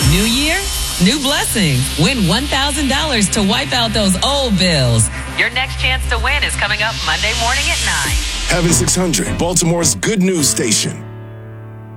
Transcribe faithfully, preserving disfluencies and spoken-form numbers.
New year, new blessings. Win one thousand dollars to wipe out those old bills. Your next chance to win is coming up Monday morning at nine. Heaven six hundred, Baltimore's good news station.